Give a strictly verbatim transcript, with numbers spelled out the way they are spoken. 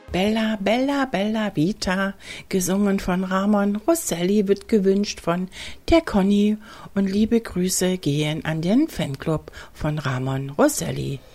Bella, Bella, Bella Vita, gesungen von Ramon Rosselli, wird gewünscht von der Conny und liebe Grüße gehen an den Fanclub von Ramon Rosselli.